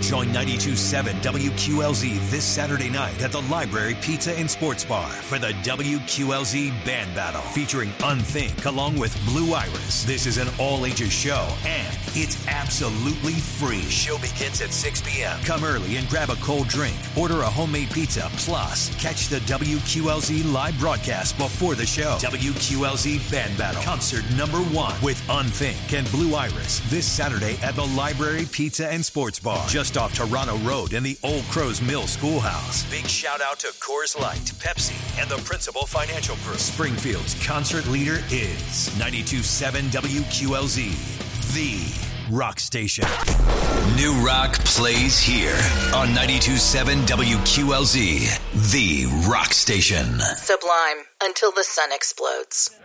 Join 92.7 WQLZ this Saturday night at the Library Pizza and Sports Bar for the WQLZ Band Battle featuring Unthink along with Blue Iris. This is an all-ages show and it's absolutely free. Show begins at 6 p.m. Come early and grab a cold drink. Order a homemade pizza. Plus, catch the WQLZ live broadcast before the show. WQLZ Band Battle Concert #1 with Unthink and Blue Iris this Saturday at the Library Pizza and Sports Bar, just off Toronto Road in the Old Crows Mill Schoolhouse. Big shout out to Coors Light, Pepsi, and the Principal Financial Group. Springfield's concert leader is 92.7 WQLZ, the rock station. New rock plays here on 92.7 WQLZ, the rock station. Sublime, Until the Sun Explodes.